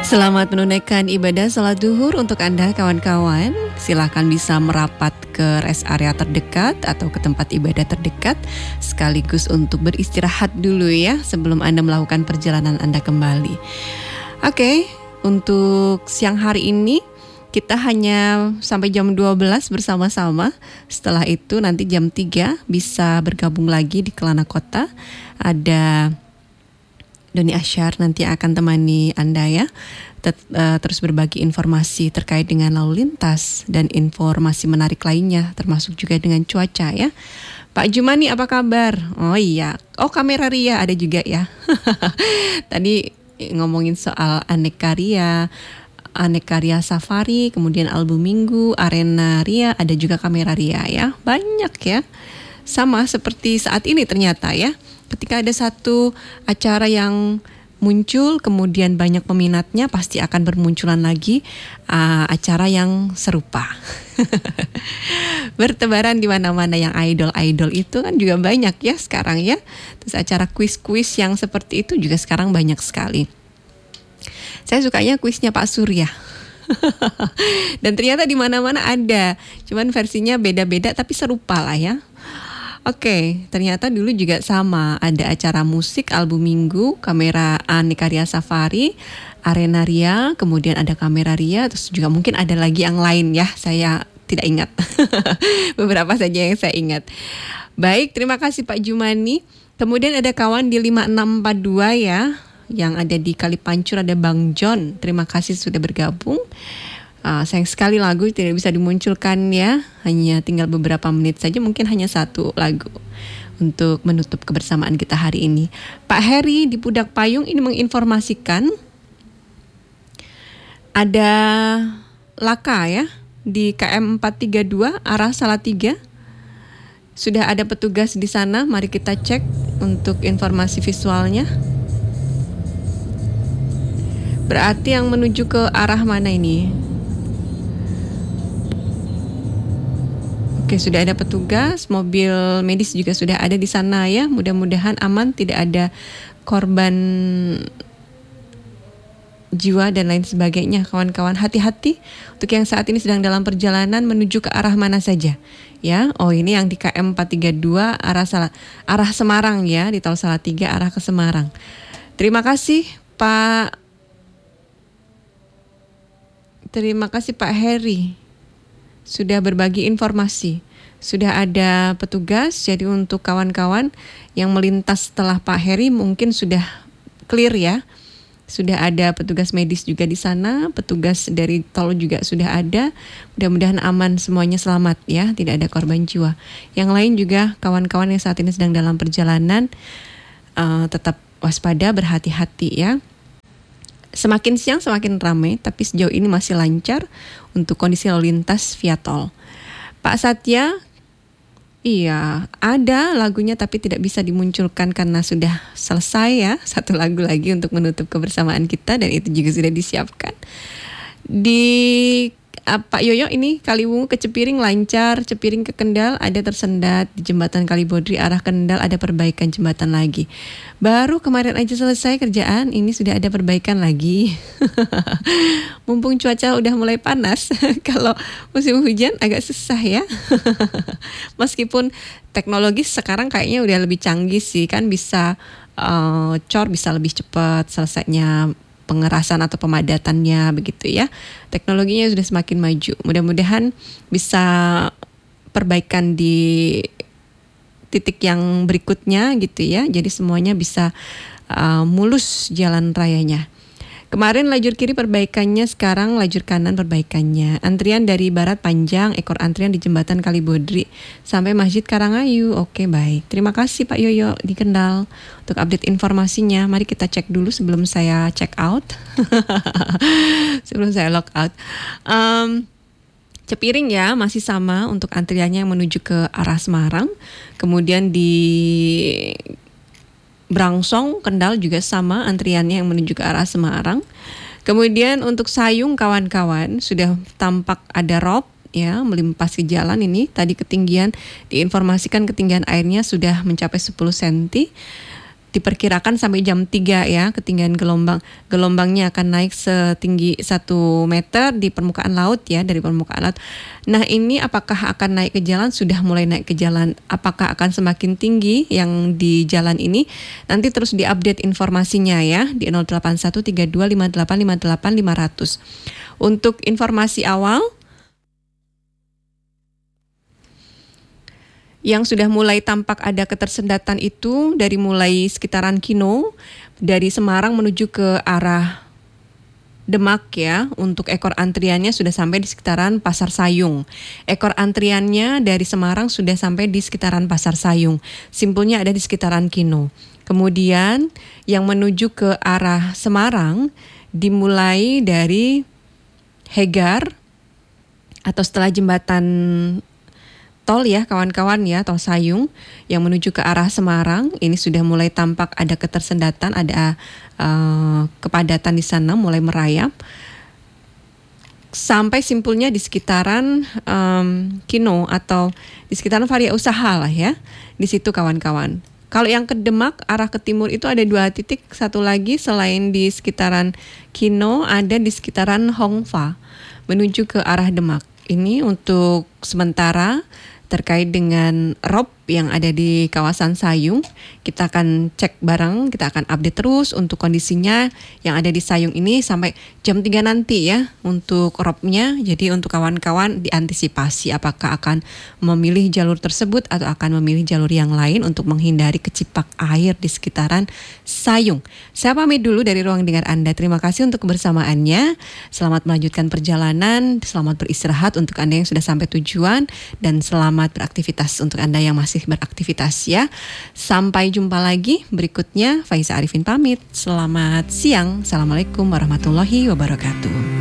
Selamat menunaikan ibadah sholat duhur untuk Anda kawan-kawan. Silakan bisa merapat ke rest area terdekat atau ke tempat ibadah terdekat sekaligus untuk beristirahat dulu ya sebelum Anda melakukan perjalanan Anda kembali. Oke, untuk siang hari ini kita hanya sampai jam 12 bersama-sama. Setelah itu nanti jam 3 bisa bergabung lagi di Kelana Kota. Ada Doni Asyar nanti akan temani Anda ya. Terus berbagi informasi terkait dengan lalu lintas dan informasi menarik lainnya termasuk juga dengan cuaca ya. Pak Jumani apa kabar? Oh iya, kamera Ria ada juga ya. Tadi ngomongin soal Aneka Ria Safari, kemudian album Minggu, Arena Ria, ada juga kamera Ria ya. Banyak ya. Sama seperti saat ini ternyata ya. Ketika ada satu acara yang muncul, kemudian banyak peminatnya, pasti akan bermunculan lagi acara yang serupa. Bertebaran di mana-mana yang idol-idol itu kan juga banyak ya sekarang ya. Terus acara kuis-kuis yang seperti itu juga sekarang banyak sekali. Saya sukanya kuisnya Pak Surya. Dan ternyata di mana-mana ada, cuman versinya beda-beda tapi serupa lah ya. Oke, ternyata dulu juga sama, ada acara musik album Minggu, kamera Aneka Ria Safari, Arena Ria, kemudian ada kamera Ria, terus juga mungkin ada lagi yang lain ya, saya tidak ingat. Beberapa saja yang saya ingat. Baik, terima kasih Pak Jumani. Kemudian ada kawan di 5642 ya, yang ada di Kalipancur ada Bang John, terima kasih sudah bergabung. Sayang sekali lagu tidak bisa dimunculkan ya. Hanya tinggal beberapa menit saja, mungkin hanya satu lagu untuk menutup kebersamaan kita hari ini. Pak Heri di Pudak Payung ini menginformasikan ada laka ya di KM 432 arah Salatiga. Sudah ada petugas di sana, mari kita cek untuk informasi visualnya. Berarti yang menuju ke arah mana ini? Oke, sudah ada petugas, mobil medis juga sudah ada di sana ya. Mudah-mudahan aman, tidak ada korban jiwa dan lain sebagainya. Kawan-kawan hati-hati untuk yang saat ini sedang dalam perjalanan menuju ke arah mana saja. Ya, ini yang di KM 432 arah Semarang ya, di Tol Salatiga arah ke Semarang. Terima kasih Pak Heri. Sudah berbagi informasi, sudah ada petugas, jadi untuk kawan-kawan yang melintas setelah Pak Heri mungkin sudah clear ya. Sudah ada petugas medis juga di sana, petugas dari tol juga sudah ada. Mudah-mudahan aman, semuanya selamat ya, tidak ada korban jiwa. Yang lain juga kawan-kawan yang saat ini sedang dalam perjalanan tetap waspada, berhati-hati ya. Semakin siang semakin ramai, tapi sejauh ini masih lancar untuk kondisi lalu lintas via tol. Pak Satya, iya ada lagunya tapi tidak bisa dimunculkan karena sudah selesai ya. Satu lagu lagi untuk menutup kebersamaan kita dan itu juga sudah disiapkan. Di Pak Yoyo ini Kaliwungu ke Cepiring lancar, Cepiring ke Kendal ada tersendat, di jembatan Kalibodri arah Kendal ada perbaikan jembatan lagi. Baru kemarin aja selesai kerjaan, ini sudah ada perbaikan lagi. Mumpung cuaca udah mulai panas, kalau musim hujan agak susah ya. Meskipun teknologi sekarang kayaknya udah lebih canggih sih, kan bisa cor bisa lebih cepat selesainya, pengerasan atau pemadatannya begitu ya. Teknologinya sudah semakin maju. Mudah-mudahan bisa perbaikan di titik yang berikutnya gitu ya. Jadi semuanya bisa mulus jalan rayanya. Kemarin lajur kiri perbaikannya, sekarang lajur kanan perbaikannya. Antrian dari barat panjang, ekor antrian di jembatan Kalibodri sampai Masjid Karangayu. Oke, baik. Terima kasih Pak Yoyo di Kendal untuk update informasinya. Mari kita cek dulu sebelum saya check out. Sebelum saya log out. Cepiring ya, masih sama untuk antriannya yang menuju ke arah Semarang. Kemudian di Brangsong, Kendal juga sama antriannya yang menuju ke arah Semarang. Kemudian untuk Sayung kawan-kawan sudah tampak ada rob ya melimpasi jalan ini. Tadi ketinggian diinformasikan ketinggian airnya sudah mencapai 10 cm. diperkirakan sampai jam 3 ya, ketinggian gelombangnya akan naik setinggi 1 meter di permukaan laut ya, dari permukaan laut. Nah, ini apakah akan naik ke jalan? Sudah mulai naik ke jalan. Apakah akan semakin tinggi yang di jalan ini? Nanti terus diupdate informasinya ya di 081325858500. Untuk informasi awal yang sudah mulai tampak ada ketersendatan itu dari mulai sekitaran Kino, dari Semarang menuju ke arah Demak ya. Untuk ekor antriannya sudah sampai di sekitaran Pasar Sayung. Ekor antriannya dari Semarang sudah sampai di sekitaran Pasar Sayung. Simpulnya ada di sekitaran Kino. Kemudian yang menuju ke arah Semarang dimulai dari Hegar atau setelah jembatan tol ya kawan-kawan ya, tol Sayung yang menuju ke arah Semarang. Ini sudah mulai tampak ada ketersendatan, ada kepadatan di sana mulai merayap. Sampai simpulnya di sekitaran Kino atau di sekitaran Varia Usaha lah ya. Di situ kawan-kawan. Kalau yang ke Demak arah ke timur itu ada 2 titik, satu lagi selain di sekitaran Kino ada di sekitaran Hongfa menuju ke arah Demak. Ini untuk sementara terkait dengan rob yang ada di kawasan Sayung. Kita akan cek bareng, kita akan update terus untuk kondisinya yang ada di Sayung ini sampai jam 3 nanti ya untuk robnya. Jadi untuk kawan-kawan diantisipasi apakah akan memilih jalur tersebut atau akan memilih jalur yang lain untuk menghindari kecipak air di sekitaran Sayung. Saya pamit dulu dari ruang dengar Anda. Terima kasih untuk kebersamaannya. Selamat melanjutkan perjalanan, selamat beristirahat untuk Anda yang sudah sampai tujuan, dan selamat beraktivitas untuk Anda yang masih beraktivitas ya. Sampai jumpa lagi berikutnya. Faiza Arifin pamit. Selamat siang. Assalamualaikum warahmatullahi wabarakatuh.